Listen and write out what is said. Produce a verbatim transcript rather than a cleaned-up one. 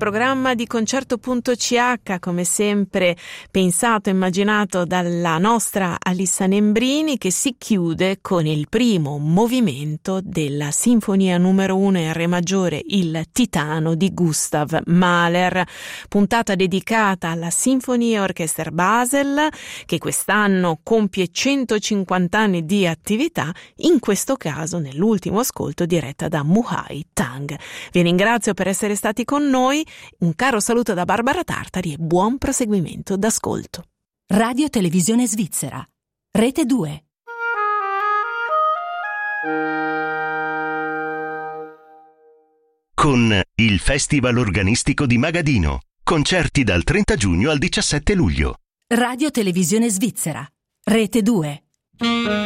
programma di Concerto punto c h, come sempre pensato e immaginato dalla nostra Alissa Nembrini, che si chiude con il primo movimento della Sinfonia numero uno in Re maggiore, il Titano di Gustav Mahler, puntata dedicata alla Sinfonia Orchester Basel, che quest'anno compie centocinquanta anni di attività, in questo caso nell'ultimo ascolto diretta da Muhai Tang. Vi ringrazio per essere stati con noi, un caro saluto da Barbara Tartari e buon proseguimento d'ascolto. Radio Televisione Svizzera, Rete due. Con il Festival Organistico di Magadino, concerti dal trenta giugno al diciassette luglio. Radio Televisione Svizzera, Rete due.